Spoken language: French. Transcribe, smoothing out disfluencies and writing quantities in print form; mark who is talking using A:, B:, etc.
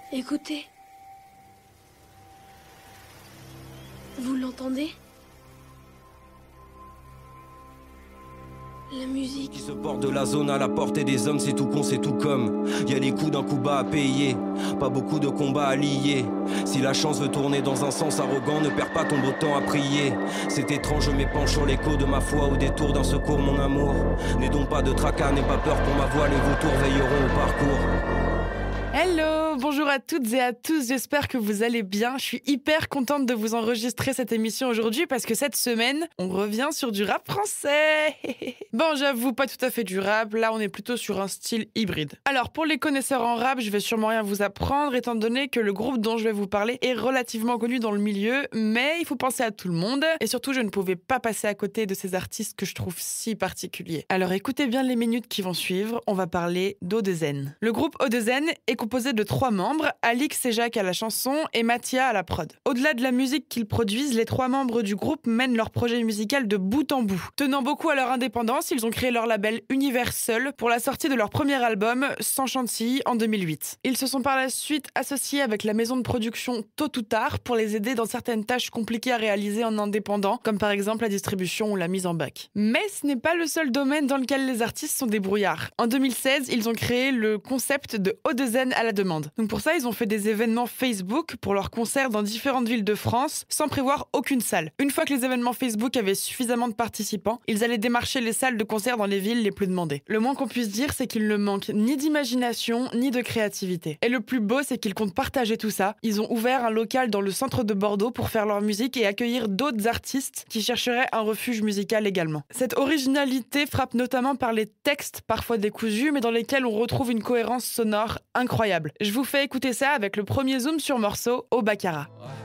A: Écoutez. Vous l'entendez? La musique.
B: Qui se porte de la zone à la portée des hommes, c'est tout con, c'est tout comme. Y a les coups d'un coup bas à payer, pas beaucoup de combats à lier. Si la chance veut tourner dans un sens arrogant, ne perds pas ton beau temps à prier. C'est étrange, je m'épanche sur l'écho de ma foi au détour d'un secours, mon amour. N'aie donc pas de tracas, n'aie pas peur pour ma voix, les vautours veilleront au parcours.
C: Hello, bonjour à toutes et à tous, j'espère que vous allez bien. Je suis hyper contente de vous enregistrer cette émission aujourd'hui parce que cette semaine, on revient sur du rap français. Bon, j'avoue, pas tout à fait du rap, là on est plutôt sur un style hybride. Alors pour les connaisseurs en rap, je vais sûrement rien vous apprendre étant donné que le groupe dont je vais vous parler est relativement connu dans le milieu, mais il faut penser à tout le monde et surtout je ne pouvais pas passer à côté de ces artistes que je trouve si particuliers. Alors écoutez bien les minutes qui vont suivre, on va parler d'O2N. Le groupe O2N est composé de 3 membres, Alix et Jacques à la chanson et Mathia à la prod. Au-delà de la musique qu'ils produisent, les 3 membres du groupe mènent leur projet musical de bout en bout. Tenant beaucoup à leur indépendance, ils ont créé leur label Univers Seul pour la sortie de leur premier album, Sans Chantilly, en 2008. Ils se sont par la suite associés avec la maison de production Tôt ou Tard pour les aider dans certaines tâches compliquées à réaliser en indépendant, comme par exemple la distribution ou la mise en bac. Mais ce n'est pas le seul domaine dans lequel les artistes sont débrouillards. En 2016, ils ont créé le concept de O2N à la demande. Donc pour ça, ils ont fait des événements Facebook pour leurs concerts dans différentes villes de France sans prévoir aucune salle. Une fois que les événements Facebook avaient suffisamment de participants, ils allaient démarcher les salles de concert dans les villes les plus demandées. Le moins qu'on puisse dire, c'est qu'ils ne manquent ni d'imagination ni de créativité. Et le plus beau, c'est qu'ils comptent partager tout ça. Ils ont ouvert un local dans le centre de Bordeaux pour faire leur musique et accueillir d'autres artistes qui chercheraient un refuge musical également. Cette originalité frappe notamment par les textes parfois décousus, mais dans lesquels on retrouve une cohérence sonore incroyable. Je vous fais écouter ça avec le premier zoom sur morceau au Baccarat.